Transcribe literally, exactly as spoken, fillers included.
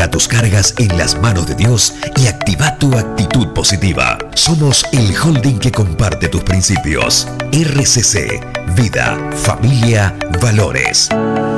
Deja tus cargas en las manos de Dios y activa tu actitud positiva. Somos el holding que comparte tus principios. R C C, Vida, Familia, Valores.